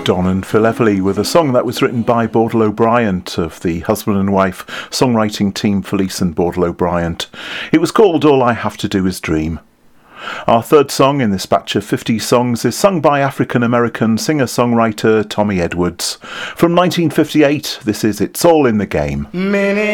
Don and Phil Everly with a song that was written by Bordel O'Brien of the husband and wife songwriting team Felice and Bordel O'Brien. It was called All I Have to Do Is Dream. Our third song in this batch of 50 songs is sung by African-American singer-songwriter Tommy Edwards. From 1958, this is It's All in the Game.